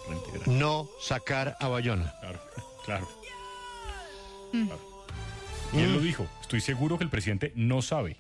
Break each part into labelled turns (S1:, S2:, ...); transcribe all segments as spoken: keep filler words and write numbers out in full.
S1: reintegrar.
S2: No sacar a Bayona.
S1: Claro, claro.
S3: Mm.
S1: claro. Y él lo dijo, estoy seguro que el presidente no sabe.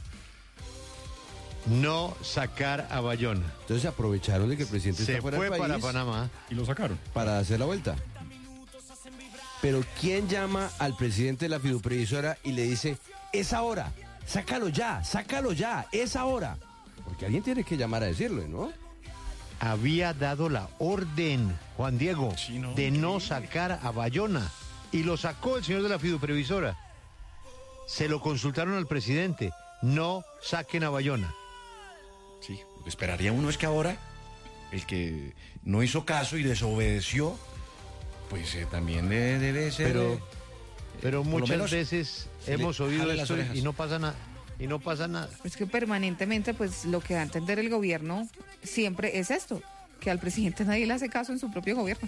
S2: No sacar a Bayona.
S4: Entonces aprovecharon de que el presidente
S2: Se
S4: está fuera
S2: fue
S4: del país
S2: para Panamá.
S1: Y lo sacaron.
S4: para hacer la vuelta. Pero ¿quién llama al presidente de la fiduprevisora y le dice, es ahora, sácalo ya, sácalo ya, es ahora? Porque alguien tiene que llamar a decirlo, ¿no?
S2: Había dado la orden, Juan Diego,
S1: Sí, no,
S2: de no
S1: increíble.
S2: sacar a Bayona. Y lo sacó el señor de la fiduprevisora. Se lo consultaron al presidente. No saquen a Bayona.
S5: Sí, lo que esperaría uno es que ahora el que no hizo caso y desobedeció, pues eh, también de- debe ser...
S2: Pero,
S5: eh,
S2: pero
S5: por lo
S2: muchas
S5: menos
S2: veces
S5: se le
S2: hemos oído
S5: jale las
S2: esto
S5: orejas.
S2: y no pasa nada. Y no pasa nada.
S3: Es que permanentemente, pues lo que da a entender el gobierno siempre es esto, que al presidente nadie le hace caso en su propio gobierno.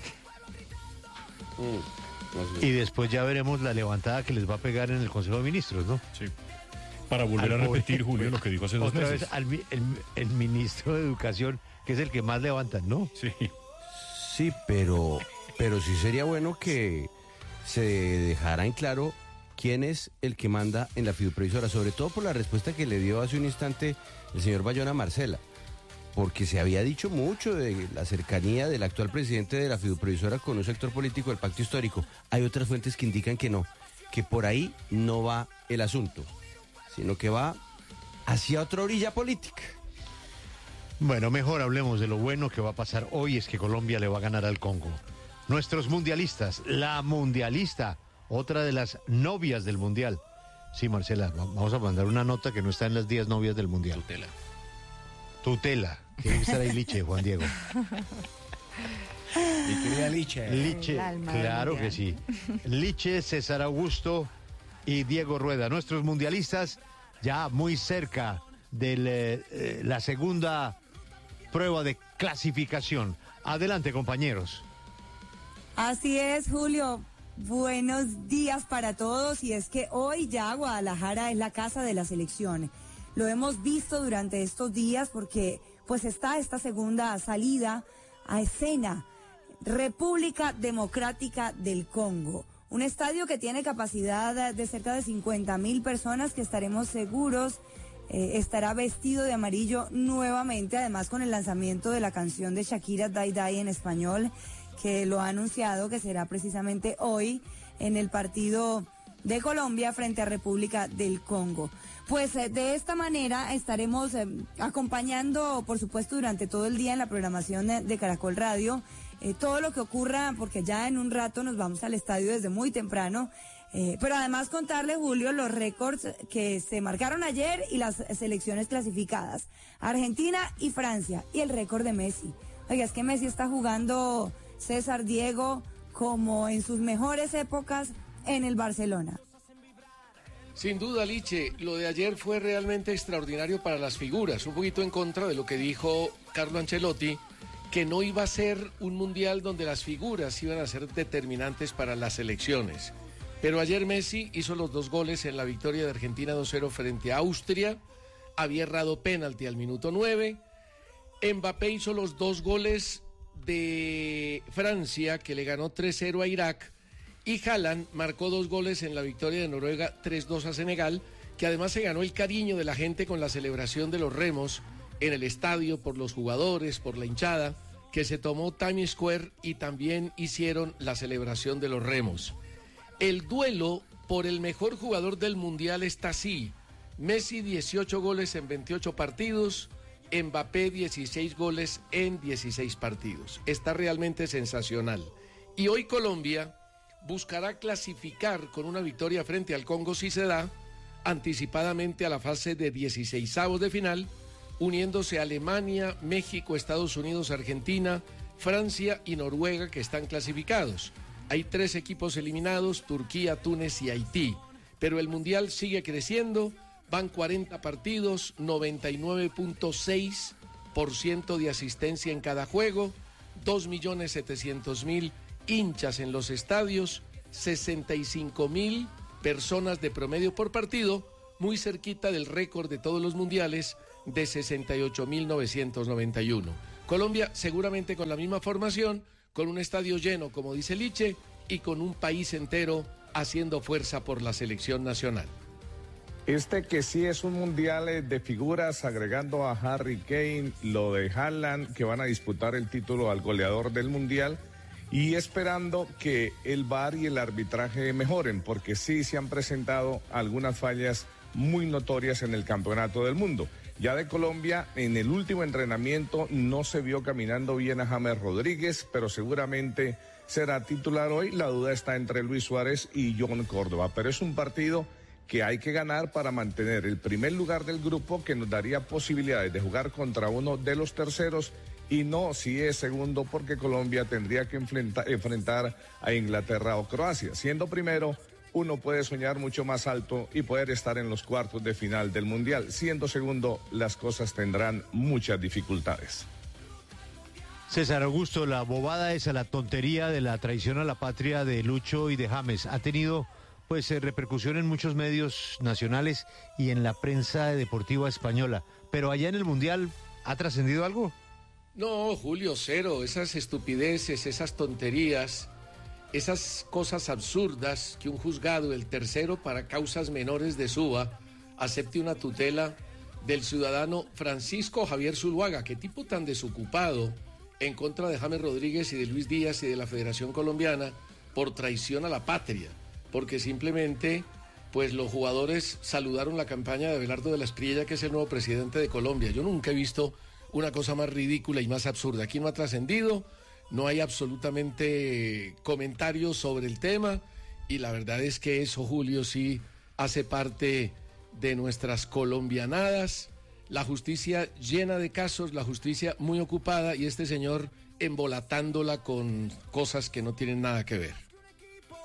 S2: Y después ya veremos la levantada que les va a pegar en el Consejo de Ministros, ¿no?
S1: Sí. Para volver
S2: Al
S1: a
S2: pobre-
S1: repetir, Julio, lo que dijo hace dos
S2: Otra
S1: meses.
S2: vez al mi- el, el ministro de Educación, que es el que más levantan, ¿no?
S1: Sí.
S4: Sí, pero, pero sí sería bueno que se dejara en claro quién es el que manda en la fiduprevisora, sobre todo por la respuesta que le dio hace un instante el señor Bayona Marcela, porque se había dicho mucho de la cercanía del actual presidente de la fiduprevisora con un sector político del pacto histórico. Hay otras fuentes que indican que no, que por ahí no va el asunto, sino que va hacia otra orilla política.
S2: Bueno, mejor hablemos de lo bueno que va a pasar hoy, es que Colombia le va a ganar al Congo. Nuestros mundialistas, la mundialista, otra de las novias del mundial. Sí, Marcela, va- vamos a mandar una nota que no está en las diez novias del mundial.
S5: Tutela.
S2: Tutela. Tiene que estar ahí Liche, Juan Diego.
S5: Mi querida Liche.
S2: Liche,
S3: El alma del
S2: claro que
S3: mundial.
S2: sí. Liche, César Augusto y Diego Rueda, nuestros mundialistas ya muy cerca de eh, la segunda prueba de clasificación. Adelante, compañeros.
S6: Así es, Julio. Buenos días para todos. Y es que hoy ya Guadalajara es la casa de la selección. Lo hemos visto durante estos días porque pues está esta segunda salida a escena. República Democrática del Congo. Un estadio que tiene capacidad de cerca de cincuenta mil personas que estaremos seguros eh, estará vestido de amarillo nuevamente, además con el lanzamiento de la canción de Shakira Dai Dai en español, que lo ha anunciado que será precisamente hoy en el partido de Colombia frente a República del Congo. Pues eh, de esta manera estaremos eh, acompañando, por supuesto, durante todo el día en la programación de, de Caracol Radio, eh, todo lo que ocurra, porque ya en un rato nos vamos al estadio desde muy temprano, eh, pero además contarle, Julio, los récords que se marcaron ayer y las selecciones clasificadas, Argentina y Francia, y el récord de Messi. Oiga, es que Messi está jugando, César, Diego, como en sus mejores épocas en el Barcelona.
S7: Sin duda, Liche, lo de ayer fue realmente extraordinario para las figuras, un poquito en contra de lo que dijo Carlo Ancelotti, que no iba a ser un mundial donde las figuras iban a ser determinantes para las selecciones. Pero ayer Messi hizo los dos goles en la victoria de Argentina dos cero frente a Austria, había errado penalti al minuto nueve, Mbappé hizo los dos goles de Francia, que le ganó tres cero a Irak, y Haaland marcó dos goles en la victoria de Noruega tres dos a Senegal, que además se ganó el cariño de la gente con la celebración de los remos en el estadio, por los jugadores, por la hinchada, que se tomó Times Square y también hicieron la celebración de los remos. El duelo por el mejor jugador del mundial está así: Messi dieciocho goles en veintiocho partidos, Mbappé dieciséis goles en dieciséis partidos. Está realmente sensacional. Y hoy Colombia buscará clasificar con una victoria frente al Congo, si se da, anticipadamente a la fase de dieciseisavos de final, uniéndose a Alemania, México, Estados Unidos, Argentina, Francia y Noruega, que están clasificados. Hay tres equipos eliminados: Turquía, Túnez y Haití. Pero el Mundial sigue creciendo, van cuarenta partidos, noventa y nueve punto seis por ciento de asistencia en cada juego, dos millones setecientos mil hinchas en los estadios, sesenta y cinco mil personas de promedio por partido, muy cerquita del récord de todos los mundiales de sesenta y ocho mil novecientos noventa y uno. Colombia seguramente con la misma formación, con un estadio lleno, como dice Liche, y con un país entero haciendo fuerza por la selección nacional.
S8: Este que sí es un mundial de figuras, agregando a Harry Kane, lo de Haaland, que van a disputar el título al goleador del mundial, y esperando que el V A R y el arbitraje mejoren, porque sí se han presentado algunas fallas muy notorias en el campeonato del mundo. Ya de Colombia, en el último entrenamiento no se vio caminando bien a James Rodríguez, pero seguramente será titular hoy. La duda está entre Luis Suárez y John Córdoba, pero es un partido que hay que ganar para mantener el primer lugar del grupo, que nos daría posibilidades de jugar contra uno de los terceros, y no si es segundo, porque Colombia tendría que enfrentar, enfrentar a Inglaterra o Croacia. Siendo primero, uno puede soñar mucho más alto y poder estar en los cuartos de final del Mundial. Siendo segundo, las cosas tendrán muchas dificultades.
S2: César Augusto, la bobada esa, la tontería de la traición a la patria de Lucho y de James, ha tenido pues eh, repercusión en muchos medios nacionales y en la prensa deportiva española, pero allá en el Mundial, ¿ha trascendido algo?
S7: No, Julio, cero. Esas estupideces, esas tonterías, esas cosas absurdas que un juzgado, el tercero para causas menores de Suba, acepte una tutela del ciudadano Francisco Javier Zuluaga. Qué tipo tan desocupado, en contra de James Rodríguez y de Luis Díaz y de la Federación Colombiana por traición a la patria, porque simplemente pues los jugadores saludaron la campaña de Abelardo de la Espriella, que es el nuevo presidente de Colombia. Yo nunca he visto una cosa más ridícula y más absurda. Aquí no ha trascendido, no hay absolutamente comentarios sobre el tema, y la verdad es que eso, Julio, sí hace parte de nuestras colombianadas. La justicia llena de casos, la justicia muy ocupada, y este señor embolatándola con cosas que no tienen nada que ver.